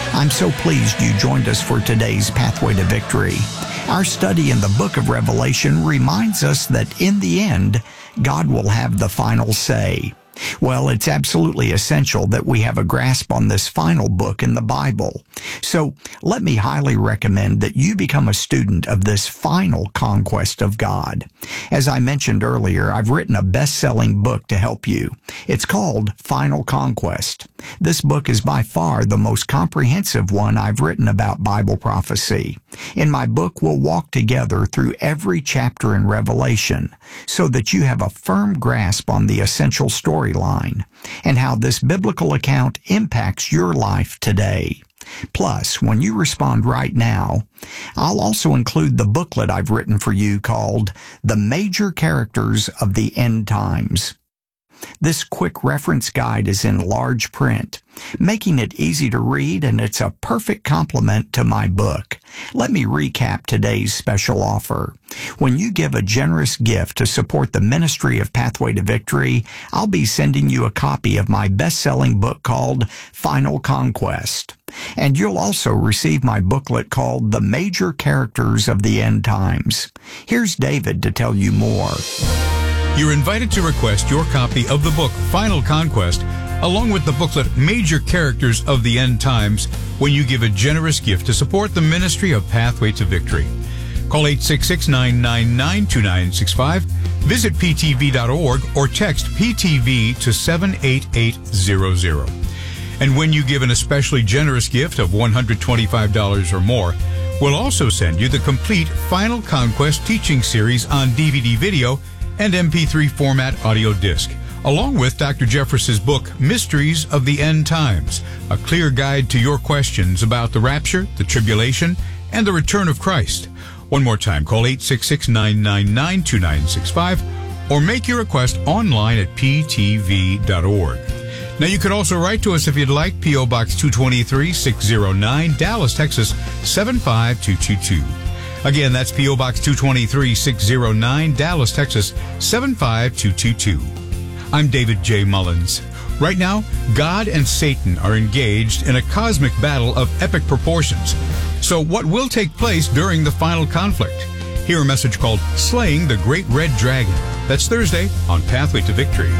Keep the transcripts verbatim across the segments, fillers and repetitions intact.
I'm so pleased you joined us for today's Pathway to Victory. Our study in the book of Revelation reminds us that in the end, God will have the final say. Well, it's absolutely essential that we have a grasp on this final book in the Bible. So let me highly recommend that you become a student of this final conquest of God. As I mentioned earlier, I've written a best-selling book to help you. It's called Final Conquest. This book is by far the most comprehensive one I've written about Bible prophecy. In my book, we'll walk together through every chapter in Revelation so that you have a firm grasp on the essential story line and how this biblical account impacts your life today. Plus, when you respond right now, I'll also include the booklet I've written for you called The Major Characters of the End Times. This quick reference guide is in large print, making it easy to read, and it's a perfect complement to my book. Let me recap today's special offer. When you give a generous gift to support the ministry of Pathway to Victory, I'll be sending you a copy of my best-selling book called Final Conquest. And you'll also receive my booklet called The Major Characters of the End Times. Here's David to tell you more. You're invited to request your copy of the book Final Conquest, along with the booklet Major Characters of the End Times, when you give a generous gift to support the ministry of Pathway to Victory. Call eight six six, nine nine nine, two nine six five, visit p t v dot org, or text P T V to seven eight eight zero zero. And when you give an especially generous gift of one hundred twenty-five dollars or more, we'll also send you the complete Final Conquest teaching series on D V D video and M P three format audio disc, along with Doctor Jeffress's book, Mysteries of the End Times, a clear guide to your questions about the rapture, the tribulation, and the return of Christ. One more time, call eight six six, nine nine nine, two nine six five or make your request online at p t v dot org. Now, you could also write to us if you'd like, P O Box two twenty-three, six oh nine, Dallas, Texas, seven five two two two. Again, that's P O Box two twenty-three, six oh nine, Dallas, Texas, seven five two two two. I'm David J. Mullins. Right now, God and Satan are engaged in a cosmic battle of epic proportions. So what will take place during the final conflict? Hear a message called Slaying the Great Red Dragon. That's Thursday on Pathway to Victory.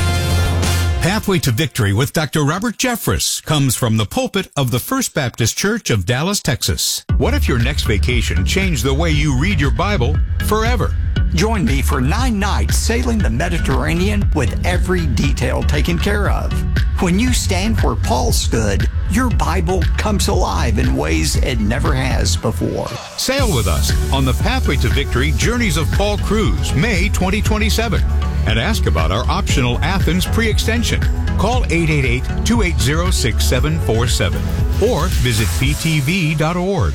Pathway to Victory with Doctor Robert Jeffress comes from the pulpit of the First Baptist Church of Dallas, Texas. What if your next vacation changed the way you read your Bible forever? Join me for nine nights sailing the Mediterranean with every detail taken care of. When you stand where Paul stood, your Bible comes alive in ways it never has before. Sail with us on the Pathway to Victory Journeys of Paul Cruise, May twenty twenty-seven. And ask about our optional Athens pre-extension. Call eight eight eight, two eight zero, six seven four seven or visit p t v dot org.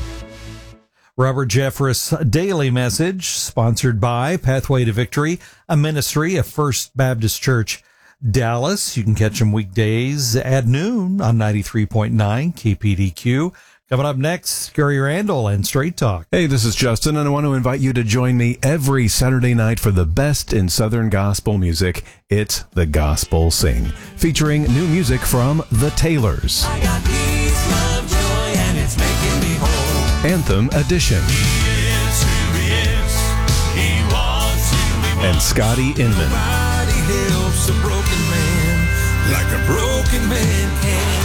Robert Jeffress Daily Message, sponsored by Pathway to Victory, a ministry of First Baptist Church, Dallas. You can catch them weekdays at noon on ninety-three point nine K P D Q. Coming up next, Gary Randall and Straight Talk. Hey, this is Justin, and I want to invite you to join me every Saturday night for the best in Southern gospel music. It's The Gospel Sing, featuring new music from The Taylors. I got peace, love, joy, and it's making me whole. Anthem Edition. He is who he is. He wants who he wants. And Scotty Inman. Nobody helps a broken man like a broken man can.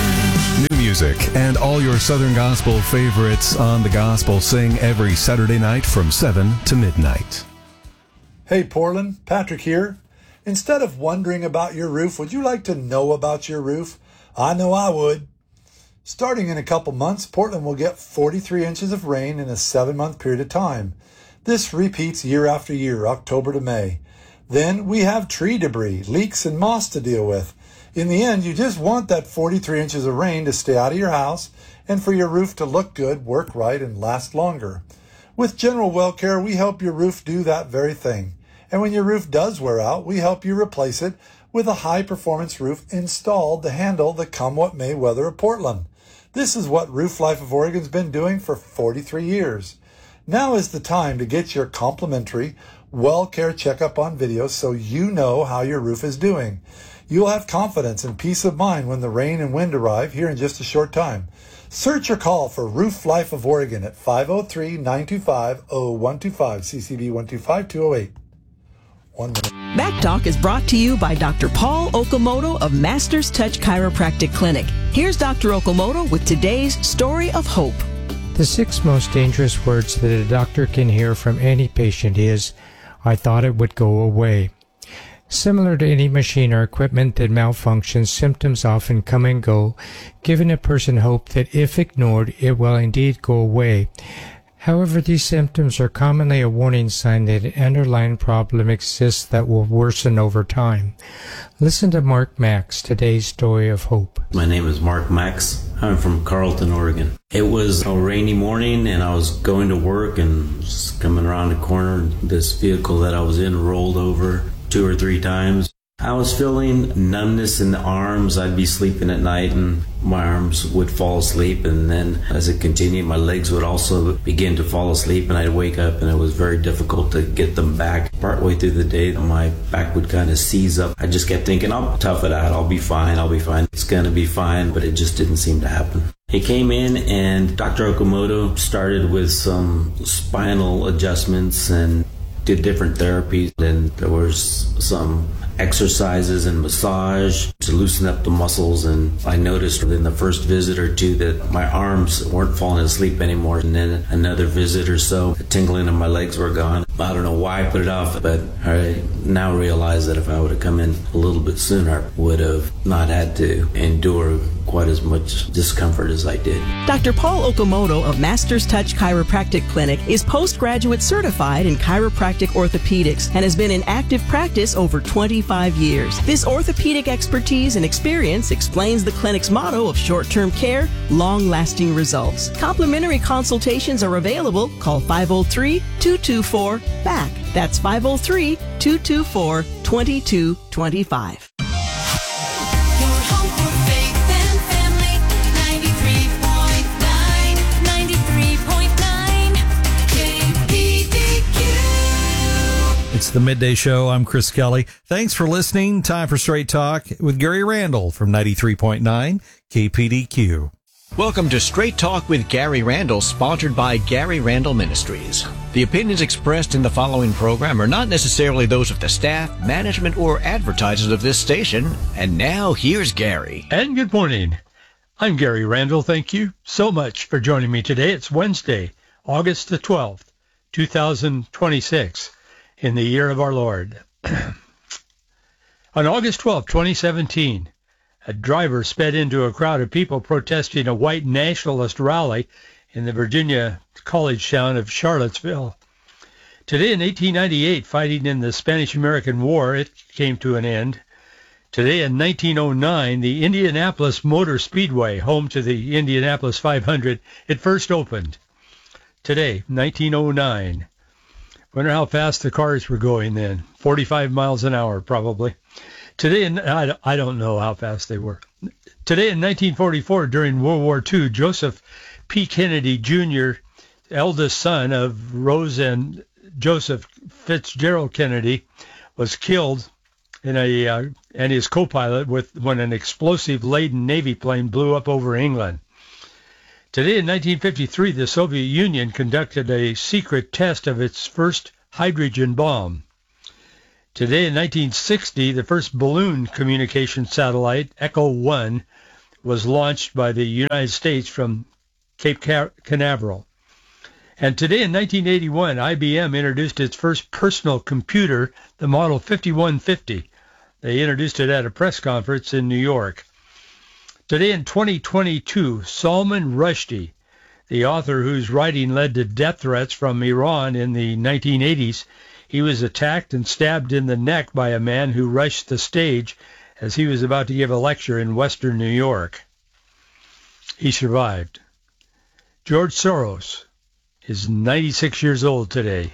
New music and all your Southern Gospel favorites on The Gospel Sing every Saturday night from seven to midnight. Hey Portland, Patrick here. Instead of wondering about your roof, would you like to know about your roof? I know I would. Starting in a couple months, Portland will get forty-three inches of rain in a seven-month period of time. This repeats year after year, October to May. Then we have tree debris, leaks, and moss to deal with. In the end, you just want that forty-three inches of rain to stay out of your house and for your roof to look good, work right, and last longer. With General Well Care, we help your roof do that very thing. And when your roof does wear out, we help you replace it with a high-performance roof installed to handle the come-what-may weather of Portland. This is what Roof Life of Oregon's been doing for forty-three years. Now is the time to get your complimentary Well Care checkup on video so you know how your roof is doing. You'll have confidence and peace of mind when the rain and wind arrive here in just a short time. Search or call for Roof Life of Oregon at five oh three, nine two five, oh one two five, C C B one two five, two oh eight. One minute. Back Talk is brought to you by Doctor Paul Okamoto of Masters Touch Chiropractic Clinic. Here's Doctor Okamoto with today's story of hope. The six most dangerous words that a doctor can hear from any patient is, "I thought it would go away." Similar to any machine or equipment that malfunctions, symptoms often come and go, giving a person hope that if ignored, it will indeed go away. However, these symptoms are commonly a warning sign that an underlying problem exists that will worsen over time. Listen to Mark Max, today's story of hope. My name is Mark Max. I'm from Carlton, Oregon. It was a rainy morning and I was going to work and just coming around the corner. This vehicle that I was in rolled over two or three times. I was feeling numbness in the arms. I'd be sleeping at night and my arms would fall asleep, and then as it continued, my legs would also begin to fall asleep, and I'd wake up and it was very difficult to get them back. Partway through the day, my back would kind of seize up. I just kept thinking, I'll tough it out. I'll be fine. I'll be fine. It's going to be fine, but it just didn't seem to happen. He came in and Doctor Okamoto started with some spinal adjustments and did different therapies, and there was some exercises and massage to loosen up the muscles. And I noticed in the first visit or two that my arms weren't falling asleep anymore, and then another visit or so, the tingling in my legs were gone. I don't know why I put it off, but I now realize that if I would have come in a little bit sooner, I would have not had to endure quite as much discomfort as I did. Doctor Paul Okamoto of Masters Touch Chiropractic Clinic is postgraduate certified in chiropractic orthopedics and has been in active practice over twenty-five years. This orthopedic expertise and experience explains the clinic's motto of short-term care, long-lasting results. Complimentary consultations are available. Call five oh three, two two four, B A C K. That's five oh three, two two four, two two two five. It's the Midday Show. I'm Chris Kelly. Thanks for listening. Time for Straight Talk with Gary Randall from ninety-three point nine K P D Q. Welcome to Straight Talk with Gary Randall, sponsored by Gary Randall Ministries. The opinions expressed in the following program are not necessarily those of the staff, management, or advertisers of this station. And now, here's Gary. And good morning. I'm Gary Randall. Thank you so much for joining me today. It's Wednesday, August the twelfth, two thousand twenty-six. In the year of our Lord. On August twelfth, twenty seventeen, a driver sped into a crowd of people protesting a white nationalist rally in the Virginia college town of Charlottesville. Today in eighteen ninety-eight, fighting in the Spanish-American War, it came to an end. Today in nineteen oh nine, the Indianapolis Motor Speedway, home to the Indianapolis five hundred, it first opened. Today, nineteen oh nine. Wonder how fast the cars were going then. forty-five miles an hour, probably. Today, in, I, I don't know how fast they were. Today in nineteen forty-four, during World War Two, Joseph P. Kennedy Junior, eldest son of Rose and Joseph Fitzgerald Kennedy, was killed in a uh, and his co-pilot with when an explosive-laden Navy plane blew up over England. Today in nineteen fifty-three, the Soviet Union conducted a secret test of its first hydrogen bomb. Today in nineteen sixty, the first balloon communication satellite, Echo one, was launched by the United States from Cape Canaveral. And today in nineteen eighty-one, I B M introduced its first personal computer, the Model fifty-one fifty. They introduced it at a press conference in New York. Today in twenty twenty-two, Salman Rushdie, the author whose writing led to death threats from Iran in the nineteen eighties, he was attacked and stabbed in the neck by a man who rushed the stage as he was about to give a lecture in western New York. He survived. George Soros is ninety-six years old today.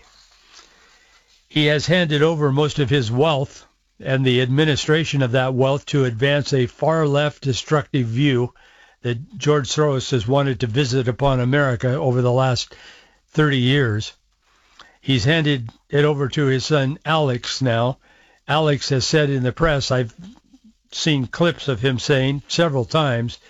He has handed over most of his wealth and the administration of that wealth to advance a far-left destructive view that George Soros has wanted to visit upon America over the last thirty years. He's handed it over to his son Alex now. Alex has said in the press, I've seen clips of him saying several times,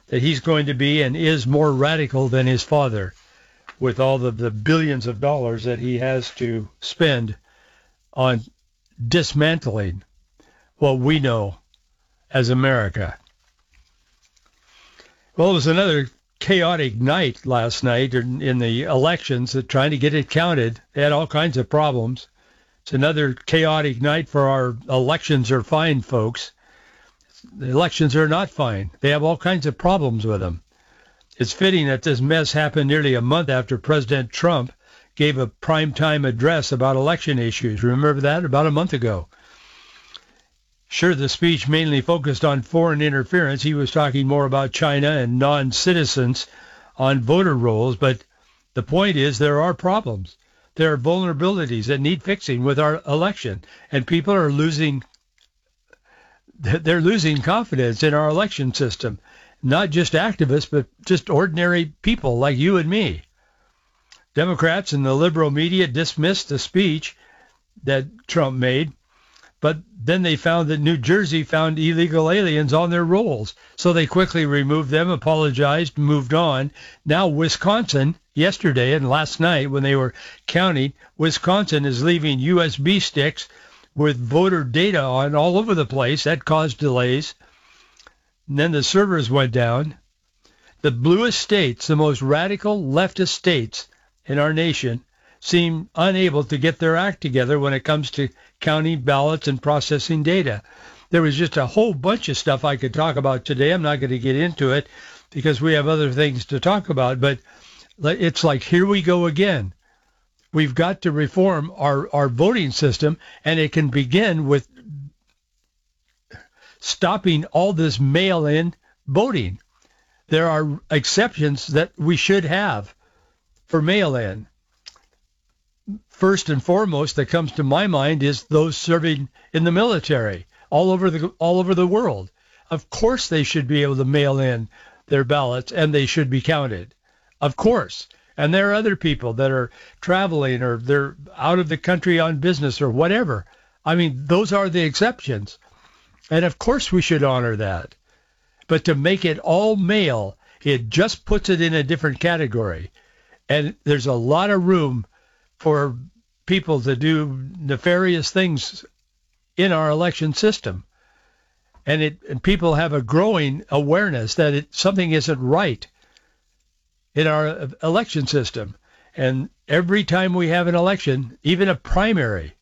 that he's going to be and is more radical than his father with all the, the billions of dollars that he has to spend on dismantling what we know as America. Well, it was another chaotic night last night in, in the elections, uh, trying to get it counted. They had all kinds of problems. It's another chaotic night for our elections are fine folks. The elections are not fine. They have all kinds of problems with them. It's fitting that this mess happened nearly a month after President Trump gave a primetime address about election issues. Remember that? About a month ago. Sure, the speech mainly focused on foreign interference. He was talking more about China and non-citizens on voter rolls, but the point is there are problems. There are vulnerabilities that need fixing with our election, and people are losing they're losing confidence in our election system. Not just activists, but just ordinary people like you and me. Democrats and the liberal media dismissed the speech that Trump made, but then they found that New Jersey found illegal aliens on their rolls. So they quickly removed them, apologized, moved on. Now Wisconsin, yesterday and last night when they were counting, Wisconsin is leaving U S B sticks with voter data on all over the place. That caused delays. And then the servers went down. The bluest states, the most radical leftist states in our nation, seem unable to get their act together when it comes to counting ballots and processing data. There was just a whole bunch of stuff I could talk about today. I'm not going to get into it because we have other things to talk about, but it's like, here we go again. We've got to reform our, our voting system, and it can begin with stopping all this mail-in voting. There are exceptions that we should have for mail-in. First and foremost that comes to my mind is those serving in the military all over the all over the world. Of course they should be able to mail in their ballots and they should be counted. Of course. And there are other people that are traveling or they're out of the country on business or whatever. I mean, those are the exceptions. And of course we should honor that. But to make it all mail, it just puts it in a different category. And there's a lot of room for people to do nefarious things in our election system. And it and people have a growing awareness that it, something isn't right in our election system. And every time we have an election, even a primary,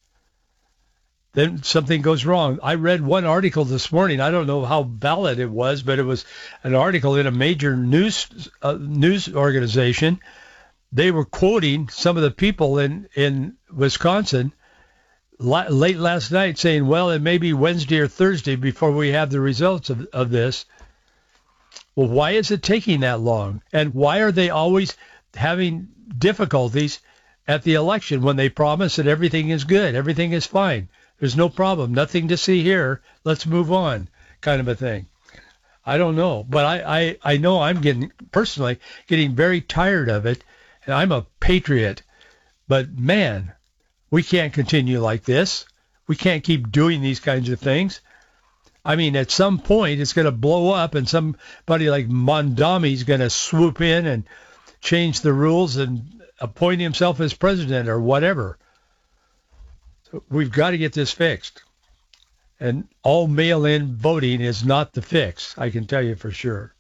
then something goes wrong. I read one article this morning. I don't know how valid it was, but it was an article in a major news uh, news organization. They were quoting some of the people in, in Wisconsin la- late last night saying, well, it may be Wednesday or Thursday before we have the results of, of this. Well, why is it taking that long? And why are they always having difficulties at the election when they promise that everything is good, everything is fine, there's no problem, nothing to see here, let's move on, kind of a thing? I don't know, but I, I, I know I'm getting, personally, getting very tired of it. And I'm a patriot, but man, we can't continue like this. We can't keep doing these kinds of things. I mean, at some point, it's going to blow up, and somebody like Mondami is going to swoop in and change the rules and appoint himself as president or whatever. So we've got to get this fixed. And all mail-in voting is not the fix, I can tell you for sure.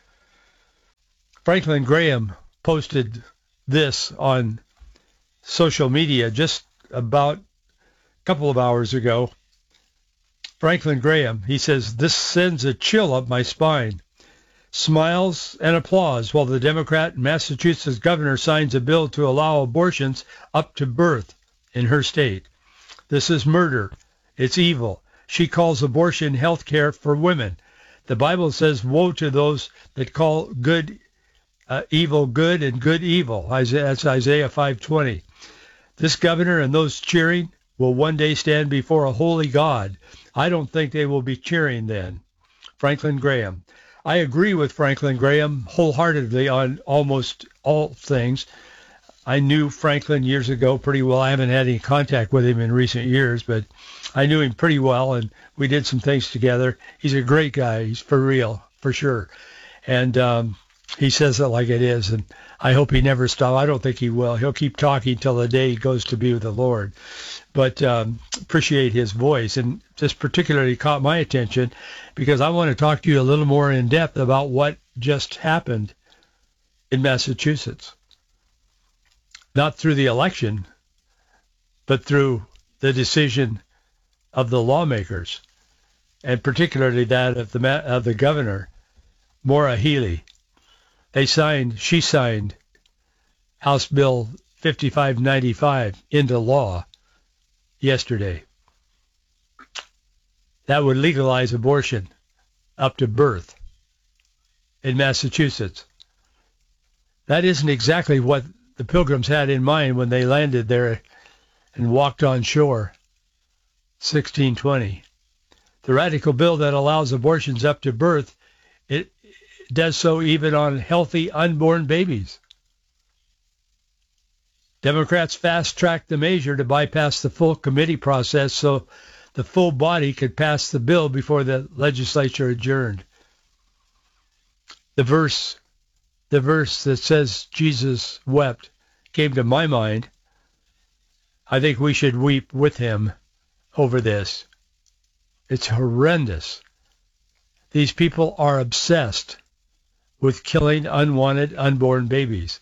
Franklin Graham posted this on social media just about a couple of hours ago. Franklin Graham, he says, this sends a chill up my spine. Smiles and applause while the Democrat Massachusetts governor signs a bill to allow abortions up to birth in her state. This is murder. It's evil. She calls abortion health care for women. The Bible says, woe to those that call good uh, evil good and good evil. Isaiah, that's Isaiah five twenty. This governor and those cheering will one day stand before a holy God. I don't think they will be cheering then. Franklin Graham. I agree with Franklin Graham wholeheartedly on almost all things. I knew Franklin years ago pretty well. I haven't had any contact with him in recent years, but I knew him pretty well, and we did some things together. He's a great guy. He's for real, for sure. And um, he says it like it is, and I hope he never stops. I don't think he will. He'll keep talking till the day he goes to be with the Lord. But um, appreciate his voice, and this particularly caught my attention because I want to talk to you a little more in depth about what just happened in Massachusetts. Not through the election, but through the decision of the lawmakers, and particularly that of the of the governor, Maura Healey. They signed, she signed House Bill fifty-five ninety-five into law yesterday. That would legalize abortion up to birth in Massachusetts. That isn't exactly what the Pilgrims had in mind when they landed there and walked on shore, sixteen twenty. The radical bill that allows abortions up to birth, it does so even on healthy unborn babies. Democrats fast-tracked the measure to bypass the full committee process so the full body could pass the bill before the legislature adjourned. The verse, the verse that says Jesus wept came to my mind. I think we should weep with him over this. It's horrendous. These people are obsessed with killing unwanted unborn babies.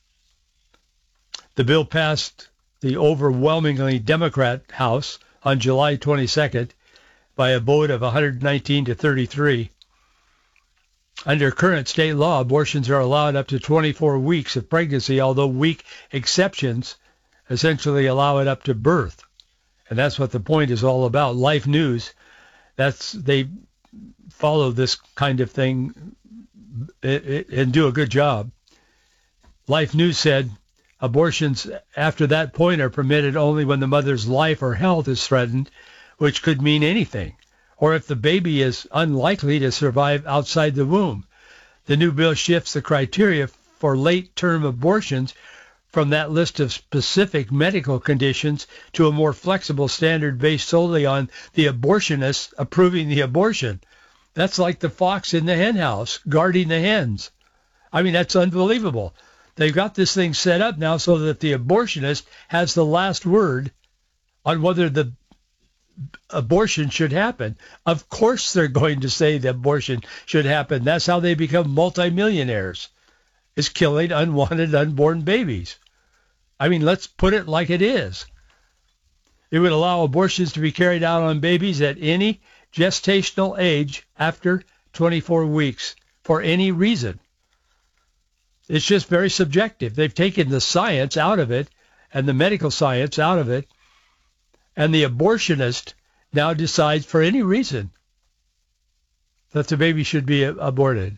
The bill passed the overwhelmingly Democrat House on July twenty-second by a vote of one hundred nineteen to thirty-three. Under current state law, abortions are allowed up to twenty-four weeks of pregnancy, although weak exceptions essentially allow it up to birth. And that's what the point is all about. Life News, that's they follow this kind of thing and do a good job. Life News said abortions after that point are permitted only when the mother's life or health is threatened, which could mean anything, or if the baby is unlikely to survive outside the womb. The new bill shifts the criteria for late-term abortions from that list of specific medical conditions to a more flexible standard based solely on the abortionist approving the abortion. That's like the fox in the hen house guarding the hens. I mean, that's unbelievable. They've got this thing set up now so that the abortionist has the last word on whether the abortion should happen. Of course they're going to say the abortion should happen. That's how they become multimillionaires, is killing unwanted unborn babies. I mean, let's put it like it is. It would allow abortions to be carried out on babies at any gestational age after twenty-four weeks for any reason. It's just very subjective. They've taken the science out of it and the medical science out of it, and the abortionist now decides for any reason that the baby should be aborted.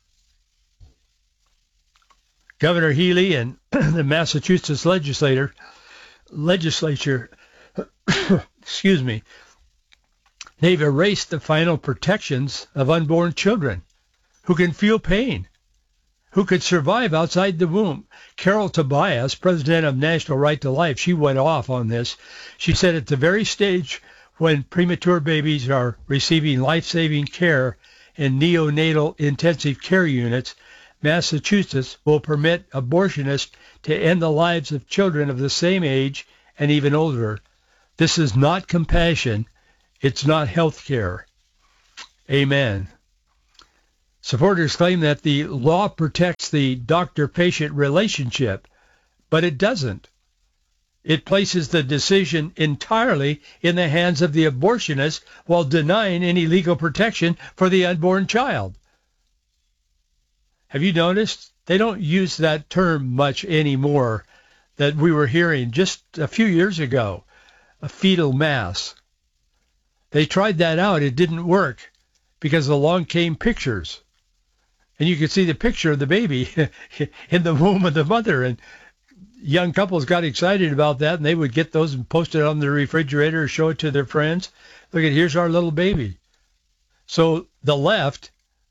Governor Healey and the Massachusetts legislator, legislature, excuse me, they've erased the final protections of unborn children who can feel pain, who could survive outside the womb. Carol Tobias, president of National Right to Life, she went off on this. She said at the very stage when premature babies are receiving life-saving care in neonatal intensive care units, Massachusetts will permit abortionists to end the lives of children of the same age and even older. This is not compassion. It's not health care. Amen. Supporters claim that the law protects the doctor-patient relationship, but it doesn't. It places the decision entirely in the hands of the abortionist while denying any legal protection for the unborn child. Have you noticed? They don't use that term much anymore that we were hearing just a few years ago, a fetal mass. They tried that out. It didn't work because along came pictures. And you could see the picture of the baby in the womb of the mother. And young couples got excited about that, and they would get those and post it on the refrigerator or show it to their friends. Look at, here's our little baby. So the left,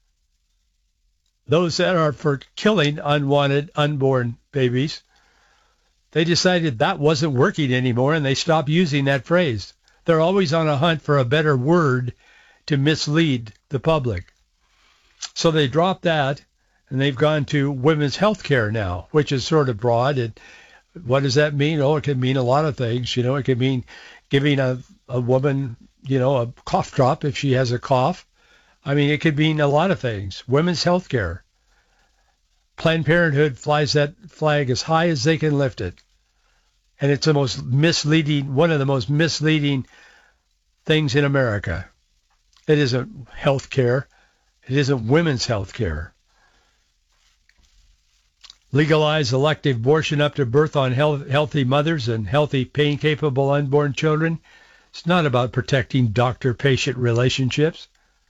those that are for killing unwanted unborn babies, they decided that wasn't working anymore, and they stopped using that phrase. They're always on a hunt for a better word to mislead the public. So they dropped that, and they've gone to women's health care now, which is sort of broad. And what does that mean? Oh, it can mean a lot of things. You know, it can mean giving a, a woman, you know, a cough drop if she has a cough. I mean, it could mean a lot of things. Women's health care. Planned Parenthood flies that flag as high as they can lift it. And it's the most misleading, one of the most misleading things in America. It isn't health care. It isn't women's health care. Legalize elective abortion up to birth on health, healthy mothers and healthy, pain-capable unborn children. It's not about protecting doctor-patient relationships.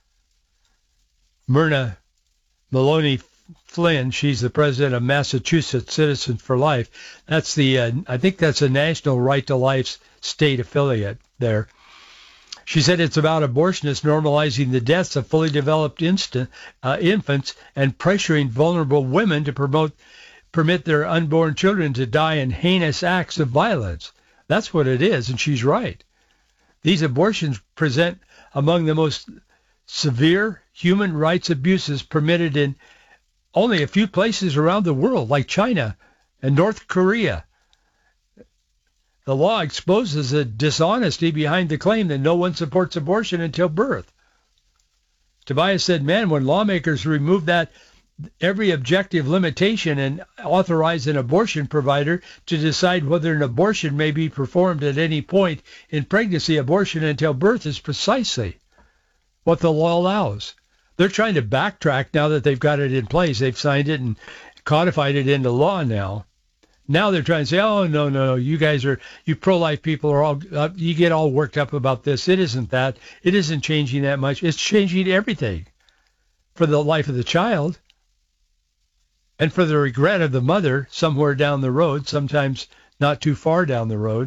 Myrna Maloney Flynn, she's the president of Massachusetts Citizens for Life. That's the, uh, I think that's a National Right to Life state affiliate there. She said it's about abortionists normalizing the deaths of fully developed instant, uh, infants and pressuring vulnerable women to promote, permit their unborn children to die in heinous acts of violence. That's what it is, and she's right. These abortions present among the most severe human rights abuses permitted in only a few places around the world, like China and North Korea. The law exposes the dishonesty behind the claim that no one supports abortion until birth. Tobias said, man, when lawmakers remove that every objective limitation and authorize an abortion provider to decide whether an abortion may be performed at any point in pregnancy, abortion until birth is precisely what the law allows. They're trying to backtrack now that they've got it in place. They've signed it and codified it into law now. Now they're trying to say, oh, no, no, you guys are, you pro-life people are all, uh, you get all worked up about this. It isn't that. It isn't changing that much. It's changing everything for the life of the child and for the regret of the mother somewhere down the road, sometimes not too far down the road.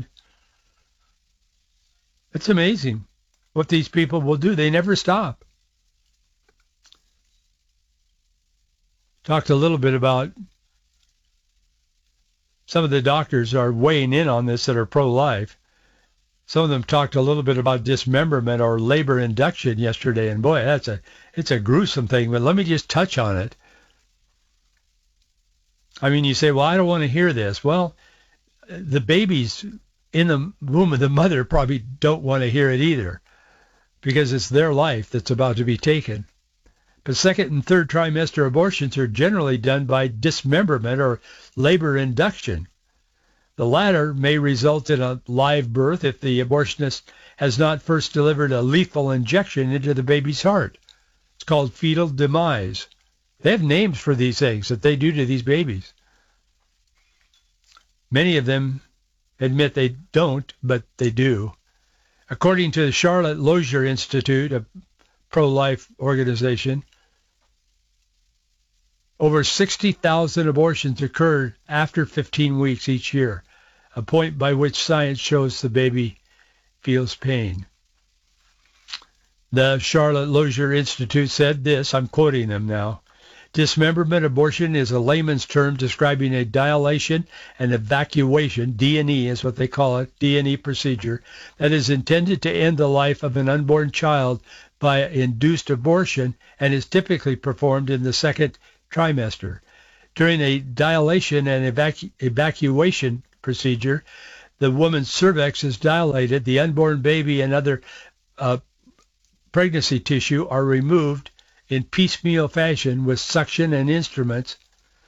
It's amazing what these people will do. They never stop. Talked a little bit about some of the doctors are weighing in on this that are pro-life. Some of them talked a little bit about dismemberment or labor induction yesterday, and boy, that's a it's a gruesome thing, but let me just touch on it. I mean, you say, well, I don't want to hear this. Well, the babies in the womb of the mother probably don't want to hear it either, because it's their life that's about to be taken. But second and third trimester abortions are generally done by dismemberment or labor induction. The latter may result in a live birth if the abortionist has not first delivered a lethal injection into the baby's heart. It's called fetal demise. They have names for these things that they do to these babies. Many of them admit they don't, but they do. According to the Charlotte Lozier Institute, a pro-life organization, over sixty thousand abortions occur after fifteen weeks each year, a point by which science shows the baby feels pain. The Charlotte Lozier Institute said this, I'm quoting them now, dismemberment abortion is a layman's term describing a dilation and evacuation, D and E is what they call it, D and E procedure, that is intended to end the life of an unborn child by induced abortion and is typically performed in the second trimester. During a dilation and evacu- evacuation procedure, the woman's cervix is dilated, the unborn baby and other uh, pregnancy tissue are removed in piecemeal fashion with suction and instruments